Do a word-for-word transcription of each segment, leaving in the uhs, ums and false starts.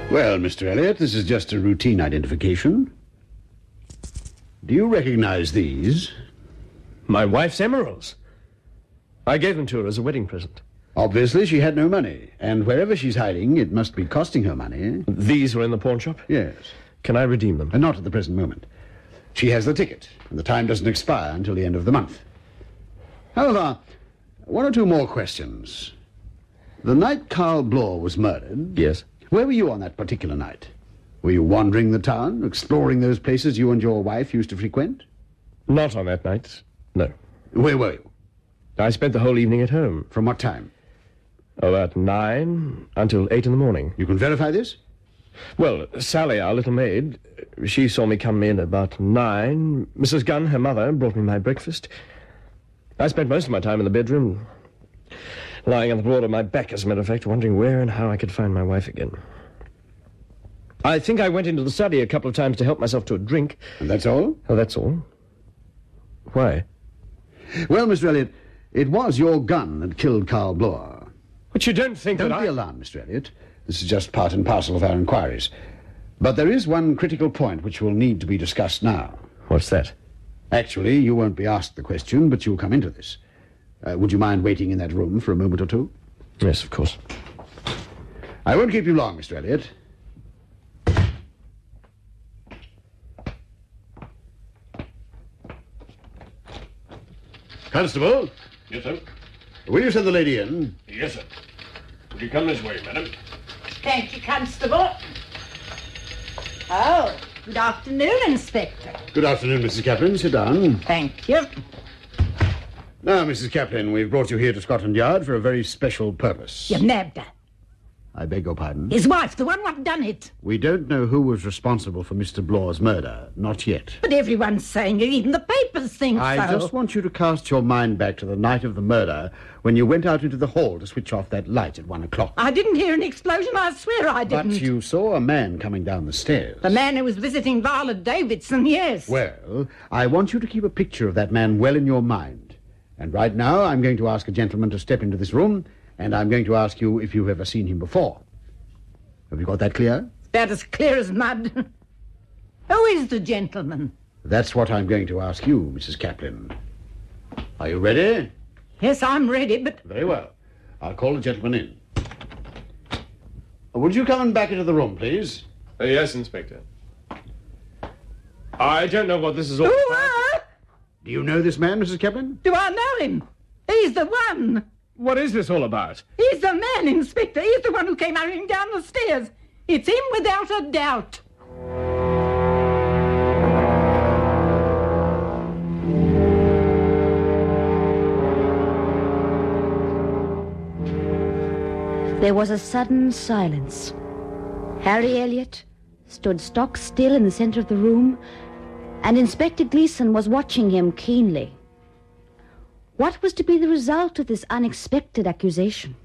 Well, Mister Elliot, this is just a routine identification. Do you recognize these? My wife's emeralds. I gave them to her as a wedding present. Obviously, she had no money, and wherever she's hiding, it must be costing her money. These were in the pawn shop? Yes. Can I redeem them? And not at the present moment. She has the ticket, and the time doesn't expire until the end of the month. However, one or two more questions. The night Carl Bloor was murdered... Yes. Where were you on that particular night? Were you wandering the town, exploring those places you and your wife used to frequent? Not on that night, no. Where were you? I spent the whole evening at home. From what time? About nine until eight in the morning. You can verify this? Well, Sally, our little maid, she saw me come in about nine. Missus Gunn, her mother, brought me my breakfast. I spent most of my time in the bedroom, lying on the broad of my back, as a matter of fact, wondering where and how I could find my wife again. I think I went into the study a couple of times to help myself to a drink. And that's all? Oh, that's all. Why? Well, Mister Elliot, it was your gun that killed Carl Bloor. But you don't think don't that I... Don't be alarmed, Mister Elliot. This is just part and parcel of our inquiries. But there is one critical point which will need to be discussed now. What's that? Actually, you won't be asked the question, but you'll come into this. Uh, would you mind waiting in that room for a moment or two? Yes, of course. I won't keep you long, Mister Elliot. Constable? Yes, sir. Will you send the lady in? Yes, sir. Would you come this way, madam? Thank you, Constable. Oh, good afternoon, Inspector. Good afternoon, Missus Kaplan. Sit down. Thank you. Now, Missus Kaplan, we've brought you here to Scotland Yard for a very special purpose. You've nabbed her. I beg your pardon? His wife, the one what done it. We don't know who was responsible for Mister Bloor's murder. Not yet. But everyone's saying it. Even the papers think I so. I just want you to cast your mind back to the night of the murder when you went out into the hall to switch off that light at one o'clock. I didn't hear an explosion. I swear I didn't. But you saw a man coming down the stairs. The man who was visiting Violet Davidson, yes. Well, I want you to keep a picture of that man well in your mind. And right now, I'm going to ask a gentleman to step into this room, and I'm going to ask you if you've ever seen him before. Have you got that clear? That as clear as mud. Who is the gentleman? That's what I'm going to ask you, Missus Kaplan. Are you ready? Yes, I'm ready, but... Very well. I'll call the gentleman in. Would you come and back into the room, please? Uh, yes, Inspector. I don't know what this is all Who about. are? Do you know this man, Missus Kaplan? Do I know him? He's the one. What is this all about? He's the man, Inspector. He's the one who came hurrying down the stairs. It's him without a doubt. There was a sudden silence. Harry Elliot stood stock still in the center of the room, and Inspector Gleeson was watching him keenly. What was to be the result of this unexpected accusation?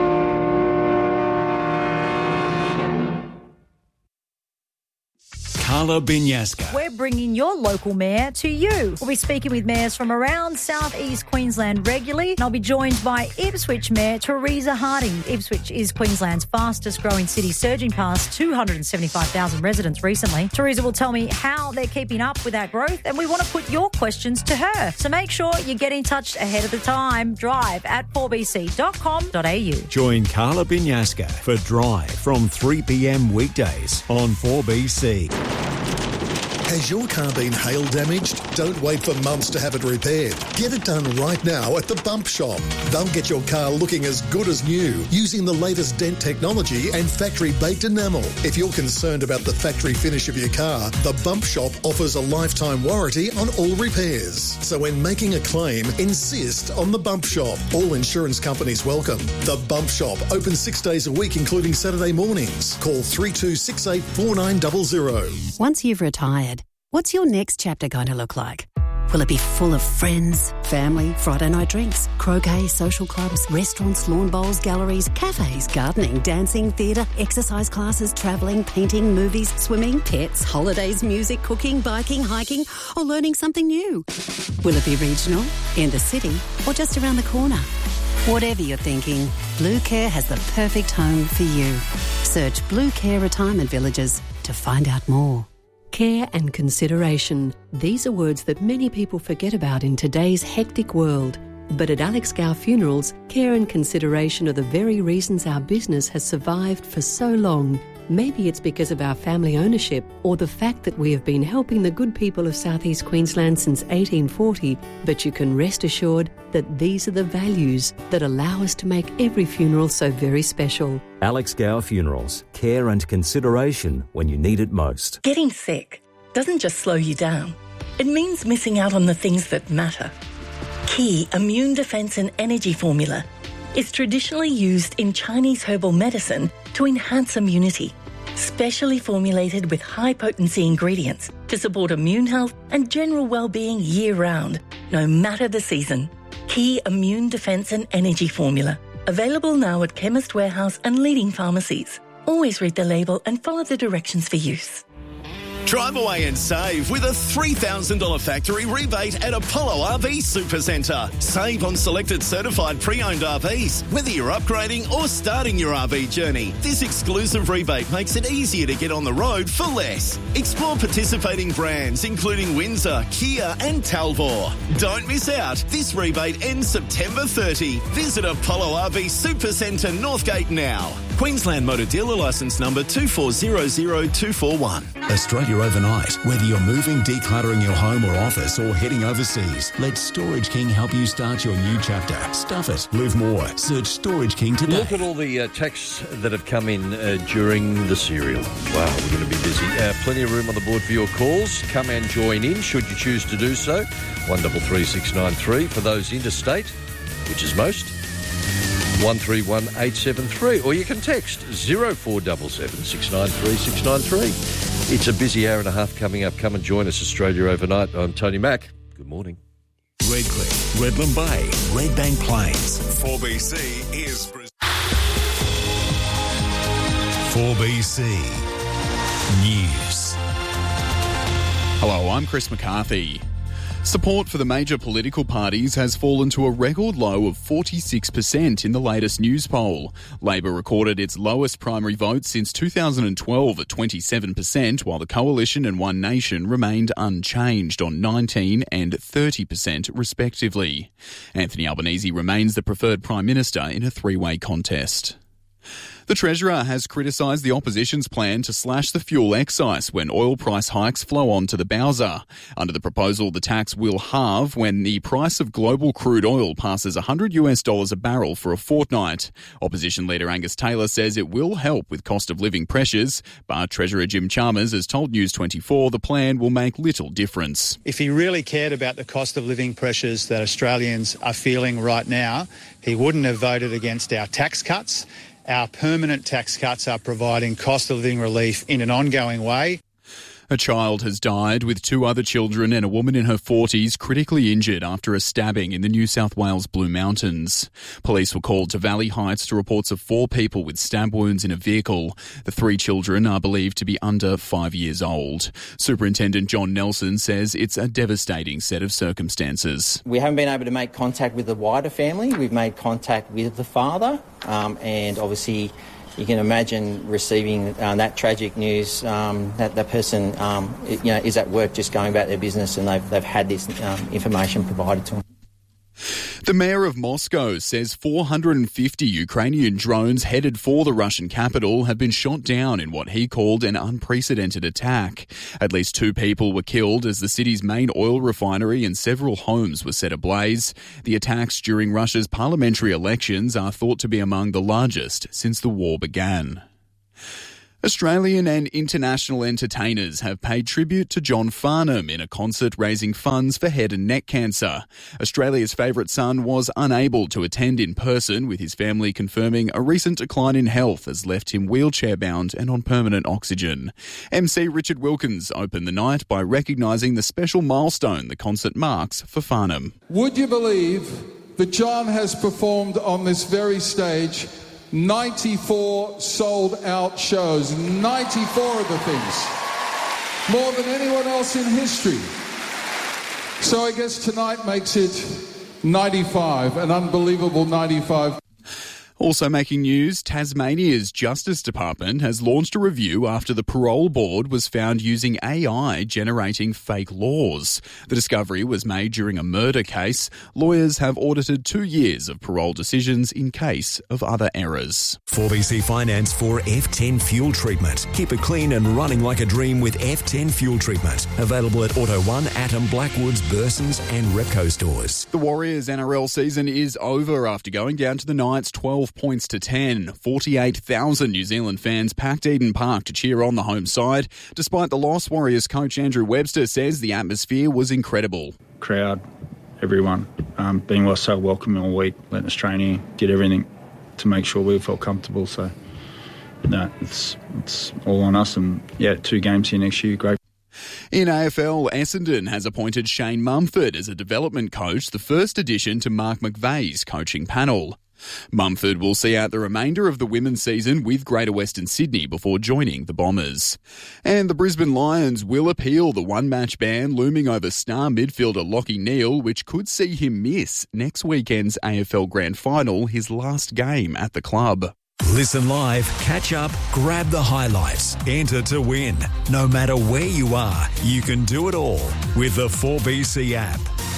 Carla Binyasca. We're bringing your local mayor to you. We'll be speaking with mayors from around South East Queensland regularly, and I'll be joined by Ipswich Mayor Teresa Harding. Ipswich is Queensland's fastest growing city, surging past two hundred seventy-five thousand residents recently. Teresa will tell me how they're keeping up with that growth, and we want to put your questions to her. So make sure you get in touch ahead of the time. Drive at four b c dot com dot a u. Join Carla Binyasca for Drive from three p m weekdays on four B C. Has your car been hail damaged? Don't wait for months to have it repaired. Get it done right now at the Bump Shop. They'll get your car looking as good as new using the latest dent technology and factory-baked enamel. If you're concerned about the factory finish of your car, the Bump Shop offers a lifetime warranty on all repairs. So when making a claim, insist on the Bump Shop. All insurance companies welcome. The Bump Shop, open six days a week, including Saturday mornings. Call three two six eight four nine zero zero. Once you've retired, what's your next chapter going to look like? Will it be full of friends, family, Friday night drinks, croquet, social clubs, restaurants, lawn bowls, galleries, cafes, gardening, dancing, theatre, exercise classes, travelling, painting, movies, swimming, pets, holidays, music, cooking, biking, hiking, or learning something new? Will it be regional, in the city, or just around the corner? Whatever you're thinking, Blue Care has the perfect home for you. Search Blue Care Retirement Villages to find out more. Care and consideration. These are words that many people forget about in today's hectic world. But at Alex Gow Funerals, care and consideration are the very reasons our business has survived for so long. Maybe it's because of our family ownership or the fact that we have been helping the good people of South East Queensland since eighteen forty, but you can rest assured that these are the values that allow us to make every funeral so very special. Alex Gow Funerals. Care and consideration when you need it most. Getting sick doesn't just slow you down. It means missing out on the things that matter. Key Immune Defence and Energy Formula is traditionally used in Chinese herbal medicine to enhance immunity, specially formulated with high-potency ingredients to support immune health and general well-being year-round, no matter the season. Key Immune Defence and Energy Formula, available now at Chemist Warehouse and leading pharmacies. Always read the label and follow the directions for use. Drive away and save with a three thousand dollars factory rebate at Apollo R V Supercentre. Save on selected certified pre-owned R Vs, whether you're upgrading or starting your R V journey. This exclusive rebate makes it easier to get on the road for less. Explore participating brands including Windsor, Kia and Talvor. Don't miss out. This rebate ends September thirtieth. Visit Apollo R V Supercentre Northgate now. Queensland Motor Dealer Licence number two four zero zero two four one. Australia overnight. Whether you're moving, decluttering your home or office, or heading overseas, let Storage King help you start your new chapter. Stuff it. Live more. Search Storage King today. Look at all the uh, texts that have come in uh, during the serial. Wow, we're going to be busy. Uh, plenty of room on the board for your calls. Come and join in, should you choose to do so. one three three six nine three for those interstate, which is most. one three one eight seven three, or you can text zero four seven seven six nine three six nine three. It's a busy hour and a half coming up. Come and join us, Australia Overnight. I'm Tony Mack. Good morning. Redcliffe, Redland Bay, Redbank Plains. four B C is... four B C News. Hello, I'm Chris McCarthy. Support for the major political parties has fallen to a record low of forty-six percent in the latest news poll. Labor recorded its lowest primary vote since two thousand twelve at twenty-seven percent, while the Coalition and One Nation remained unchanged on nineteen and thirty percent respectively. Anthony Albanese remains the preferred Prime Minister in a three-way contest. The Treasurer has criticised the opposition's plan to slash the fuel excise when oil price hikes flow on to the Bowser. Under the proposal, the tax will halve when the price of global crude oil passes one hundred US dollars a barrel for a fortnight. Opposition leader Angus Taylor says it will help with cost of living pressures, but Treasurer Jim Chalmers has told News twenty-four the plan will make little difference. If he really cared about the cost of living pressures that Australians are feeling right now, he wouldn't have voted against our tax cuts. Our permanent tax cuts are providing cost of living relief in an ongoing way. A child has died, with two other children and a woman in her forties critically injured after a stabbing in the New South Wales Blue Mountains. Police were called to Valley Heights to reports of four people with stab wounds in a vehicle. The three children are believed to be under five years old. Superintendent John Nelson says it's a devastating set of circumstances. We haven't been able to make contact with the wider family. We've made contact with the father, um, and obviously you can imagine receiving uh, that tragic news. Um, that that person, um, it, you know, is at work just going about their business, and they've they've had this um, information provided to them. The mayor of Moscow says four hundred fifty Ukrainian drones headed for the Russian capital have been shot down in what he called an unprecedented attack. At least two people were killed as the city's main oil refinery and several homes were set ablaze. The attacks during Russia's parliamentary elections are thought to be among the largest since the war began. Australian and international entertainers have paid tribute to John Farnham in a concert raising funds for head and neck cancer. Australia's favourite son was unable to attend in person, with his family confirming a recent decline in health has left him wheelchair-bound and on permanent oxygen. M C Richard Wilkins opened the night by recognising the special milestone the concert marks for Farnham. Would you believe that John has performed on this very stage ninety-four sold-out shows, ninety-four of the things, more than anyone else in history. So I guess tonight makes it ninety-five, an unbelievable ninety-five. Also making news, Tasmania's Justice Department has launched a review after the parole board was found using A I generating fake laws. The discovery was made during a murder case. Lawyers have audited two years of parole decisions in case of other errors. four B C Finance for F ten Fuel Treatment. Keep it clean and running like a dream with F ten Fuel Treatment. Available at Auto one, Atom, Blackwoods, Bursons and Repco stores. The Warriors N R L season is over after going down to the Knights twelve points to ten. forty-eight thousand New Zealand fans packed Eden Park to cheer on the home side. Despite the loss, Warriors coach Andrew Webster says the atmosphere was incredible. Crowd, everyone, um, being well, so welcoming all week, letting us train here, did everything to make sure we felt comfortable. So, no, it's, it's all on us. And, yeah, two games here next year, great. In A F L, Essendon has appointed Shane Mumford as a development coach, the first addition to Mark McVeigh's coaching panel. Mumford will see out the remainder of the women's season with Greater Western Sydney before joining the Bombers. And the Brisbane Lions will appeal the one-match ban looming over star midfielder Lachie Neale, which could see him miss next weekend's A F L Grand Final, his last game at the club. Listen live, catch up, grab the highlights, enter to win. No matter where you are, you can do it all with the four B C app.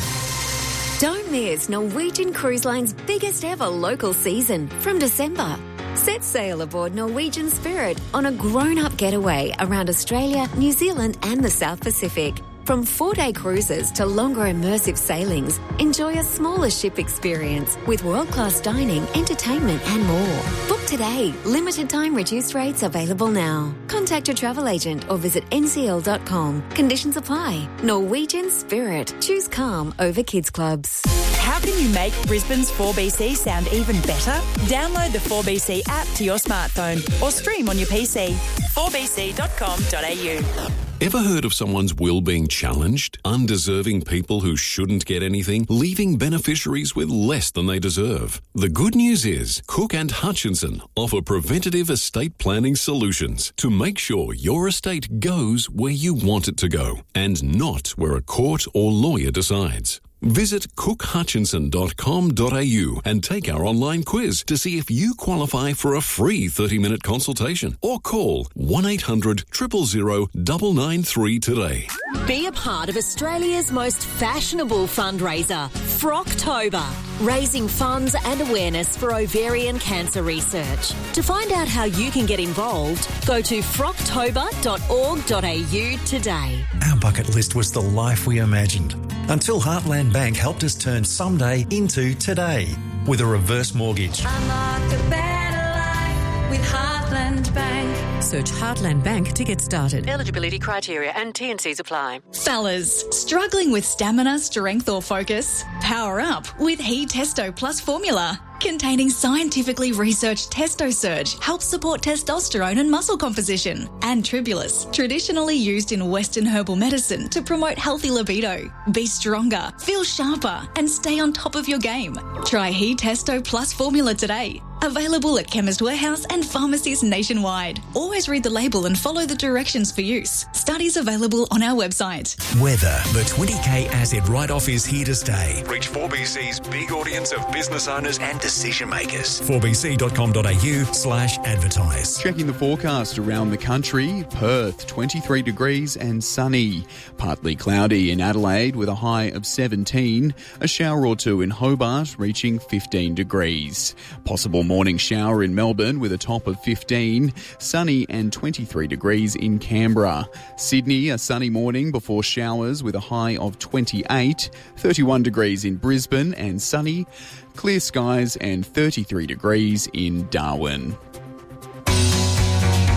Don't miss Norwegian Cruise Line's biggest ever local season from December. Set sail aboard Norwegian Spirit on a grown-up getaway around Australia, New Zealand and the South Pacific. From four-day cruises to longer immersive sailings, enjoy a smaller ship experience with world-class dining, entertainment and more. Book today. Limited time reduced rates available now. Contact your travel agent or visit N C L dot com. Conditions apply. Norwegian Spirit. Choose calm over kids clubs. How can you make Brisbane's four B C sound even better? Download the four B C app to your smartphone or stream on your P C. four b c dot com dot a u. Ever heard of someone's will being challenged? Undeserving people who shouldn't get anything, leaving beneficiaries with less than they deserve. The good news is Cook and Hutchinson offer preventative estate planning solutions to make sure your estate goes where you want it to go and not where a court or lawyer decides. Visit cook hutchinson dot com dot a u and take our online quiz to see if you qualify for a free thirty-minute consultation or call one eight hundred, zero zero zero, nine nine three today. Be a part of Australia's most fashionable fundraiser, Frocktober, raising funds and awareness for ovarian cancer research. To find out how you can get involved, go to frocktober dot org dot a u today. Our bucket list was the life we imagined, until Heartland Bank helped us turn someday into today with a reverse mortgage. Unlock a better life with Heartland Bank. Search Heartland Bank to get started. Eligibility criteria and T and Cs apply. Fellas, struggling with stamina, strength or focus? Power up with He Testo Plus formula. Containing scientifically researched Testo Surge helps support testosterone and muscle composition. And Tribulus, traditionally used in Western herbal medicine to promote healthy libido. Be stronger, feel sharper, and stay on top of your game. Try He Testo Plus formula today. Available at Chemist Warehouse and pharmacies nationwide. Always read the label and follow the directions for use. Studies available on our website. Weather. The twenty K asset write-off is here to stay. Reach four B C's big audience of business owners and decision makers. four b c dot com dot a u slash advertise. Checking the forecast around the country. Perth, twenty-three degrees and sunny. Partly cloudy in Adelaide with a high of seventeen. A shower or two in Hobart reaching fifteen degrees. Possible morning shower in Melbourne with a top of fifteen. Sunny and twenty-three degrees in Canberra. Sydney, a sunny morning before showers with a high of twenty-eight. thirty-one degrees in Brisbane and sunny. Clear skies and thirty-three degrees in Darwin.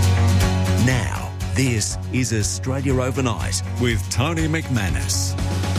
Now, this is Australia Overnight with Tony McManus.